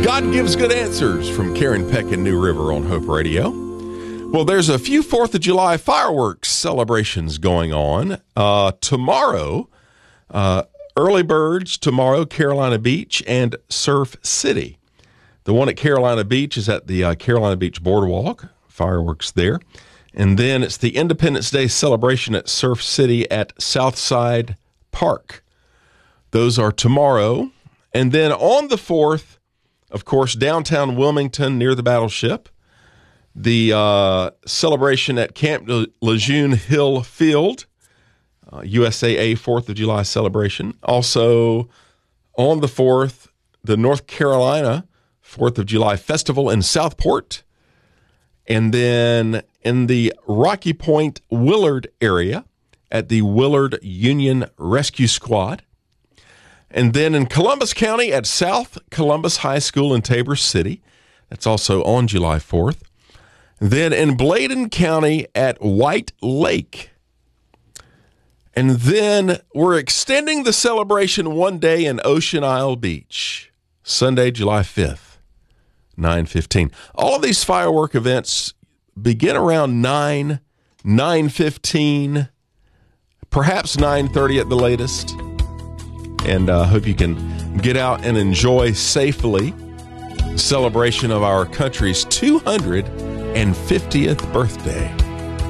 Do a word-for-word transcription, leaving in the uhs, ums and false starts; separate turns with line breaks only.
God Gives Good Answers from Karen Peck and New River on Hope Radio. Well, there's a few fourth of July fireworks celebrations going on. Uh, tomorrow, uh, early birds tomorrow, Carolina Beach and Surf City. The one at Carolina Beach is at the uh, Carolina Beach Boardwalk, fireworks there. And then it's the Independence Day celebration at Surf City at Southside Park. Those are tomorrow. And then on the fourth, of course, downtown Wilmington near the Battleship, the uh, celebration at Camp Lejeune Hill Field, uh, U S A A fourth of July celebration. Also on the fourth, the North Carolina fourth of July Festival in Southport. And then in the Rocky Point Willard area at the Willard Union Rescue Squad. And then in Columbus County at South Columbus High School in Tabor City. That's also on July fourth. Then in Bladen County at White Lake. And then we're extending the celebration one day in Ocean Isle Beach, Sunday, July fifth, nine fifteen. All of these firework events begin around nine, nine fifteen, perhaps nine thirty at the latest. And I uh, hope you can get out and enjoy safely the celebration of our country's two hundred fiftieth birthday.